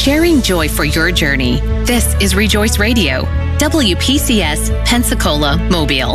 sharing joy for your journey. This is Rejoice Radio, WPCS, Pensacola, Mobile.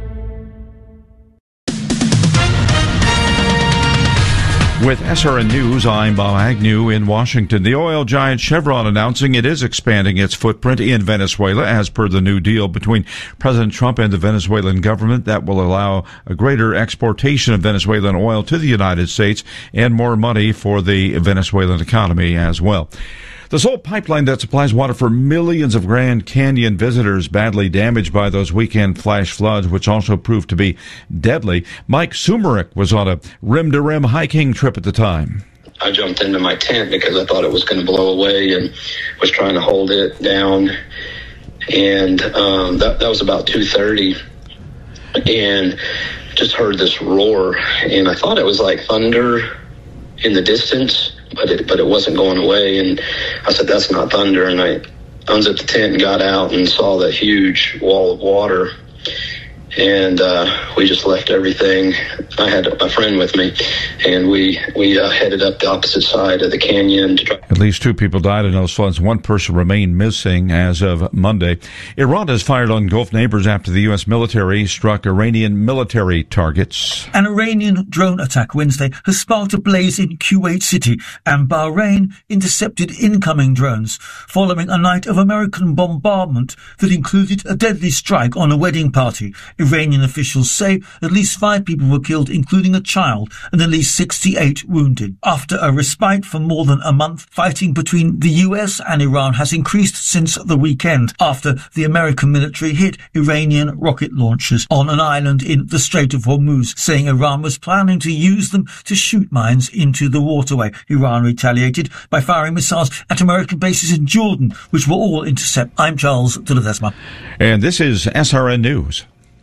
With SRN News, I'm Bob Agnew in Washington. The oil giant Chevron announcing it is expanding its footprint in Venezuela as per the new deal between President Trump and the Venezuelan government that will allow a greater exportation of Venezuelan oil to the United States and more money for the Venezuelan economy as well. The sole pipeline that supplies water for millions of Grand Canyon visitors badly damaged by those weekend flash floods, which also proved to be deadly. Mike Sumerick was on a rim-to-rim hiking trip at the time. I jumped into my tent because I thought it was going to blow away and was trying to hold it down. And that was about 2:30, and just heard this roar, and I thought it was like thunder in the distance, but it wasn't going away. And I said, that's not thunder. And I unzipped the tent and got out and saw the huge wall of water. And we just left everything. I had a friend with me, and we headed up the opposite side of the canyon. At least 2 people died in those floods. 1 person remained missing as of Monday. Iran has fired on Gulf neighbors after the U.S. military struck Iranian military targets. An Iranian drone attack Wednesday has sparked a blaze in Kuwait City, and Bahrain intercepted incoming drones following a night of American bombardment that included a deadly strike on a wedding party. Iranian officials say at least 5 people were killed, including a child, and at least 68 wounded. After a respite for more than a month, fighting between the US and Iran has increased since the weekend after the American military hit Iranian rocket launchers on an island in the Strait of Hormuz, saying Iran was planning to use them to shoot mines into the waterway. Iran retaliated by firing missiles at American bases in Jordan, which were all intercepted. I'm Charles de Ledesma. And this is SRN News.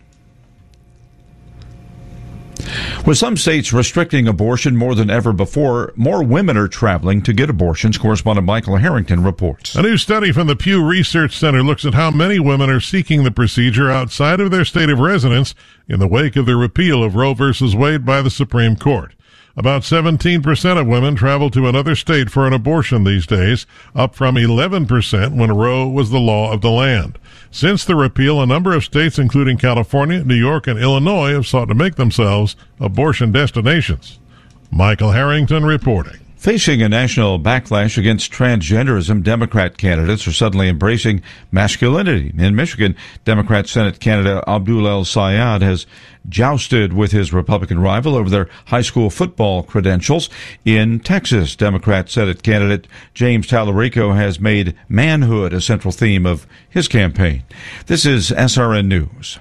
With some states restricting abortion more than ever before, more women are traveling to get abortions. Correspondent Michael Harrington reports. A new study from the Pew Research Center looks at how many women are seeking the procedure outside of their state of residence in the wake of the repeal of Roe v. Wade by the Supreme Court. About 17% of women travel to another state for an abortion these days, up from 11% when Roe was the law of the land. Since the repeal, a number of states, including California, New York, and Illinois, have sought to make themselves abortion destinations. Michael Harrington reporting. Facing a national backlash against transgenderism, Democrat candidates are suddenly embracing masculinity. In Michigan, Democrat Senate candidate Abdul El-Sayed has jousted with his Republican rival over their high school football credentials. In Texas, Democrat Senate candidate James Tallarico has made manhood a central theme of his campaign. This is SRN News.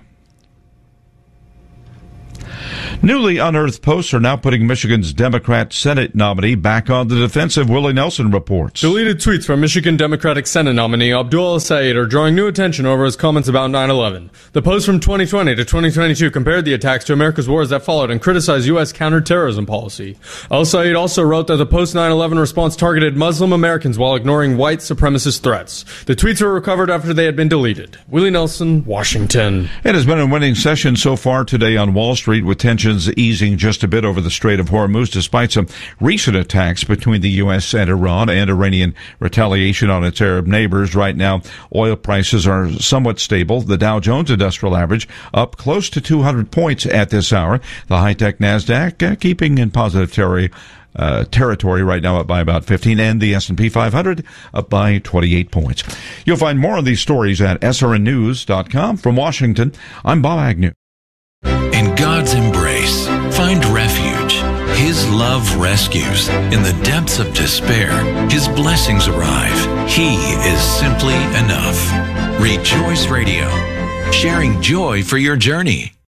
Newly unearthed posts are now putting Michigan's Democrat Senate nominee back on the defensive. Willie Nelson reports. Deleted tweets from Michigan Democratic Senate nominee Abdul El-Sayed are drawing new attention over his comments about 9/11. The posts from 2020 to 2022 compared the attacks to America's wars that followed and criticized U.S. counterterrorism policy. El-Sayed also wrote that the post-9/11 response targeted Muslim Americans while ignoring white supremacist threats. The tweets were recovered after they had been deleted. Willie Nelson, Washington. It has been a winning session so far today on Wall Street, with tensions easing just a bit over the Strait of Hormuz, despite some recent attacks between the U.S. and Iran and Iranian retaliation on its Arab neighbors. Right now, oil prices are somewhat stable. The Dow Jones Industrial Average up close to 200 points at this hour. The high-tech NASDAQ keeping in positive territory right now, up by about 15, and the S&P 500 up by 28 points. You'll find more on these stories at srnnews.com. From Washington, I'm Bob Agnew. In God's embrace, find refuge. His love rescues. In the depths of despair, His blessings arrive. He is simply enough. Rejoice Radio, sharing joy for your journey.